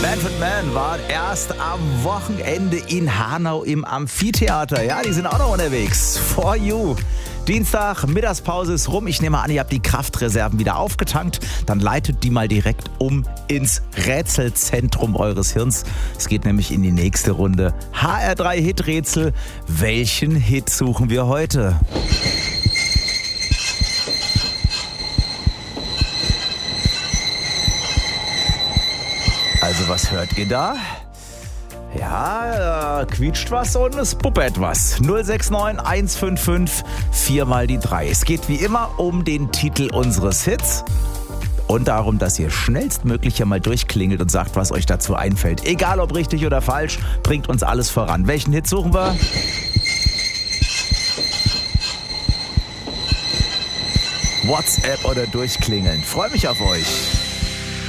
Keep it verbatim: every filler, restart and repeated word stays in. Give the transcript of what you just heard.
Manfred Mann war erst am Wochenende in Hanau im Amphitheater. Ja, die sind auch noch unterwegs. For You. Dienstag, Mittagspause ist rum. Ich nehme an, ihr habt die Kraftreserven wieder aufgetankt. Dann leitet die mal direkt um ins Rätselzentrum eures Hirns. Es geht nämlich in die nächste Runde. H R drei Hit-Rätsel. Welchen Hit suchen wir heute? Also was hört ihr da? Ja, da quietscht was und es puppert was. null sechs neun eins fünf fünf vier mal die drei. Es geht wie immer um den Titel unseres Hits und darum, dass ihr schnellstmöglich ja mal durchklingelt und sagt, was euch dazu einfällt. Egal ob richtig oder falsch, bringt uns alles voran. Welchen Hit suchen wir? WhatsApp oder durchklingeln. Freue mich auf euch.